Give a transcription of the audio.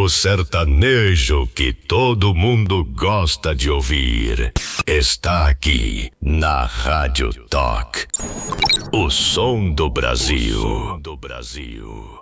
O sertanejo que todo mundo gosta de ouvir está aqui na Rádio Talk. O som do Brasil.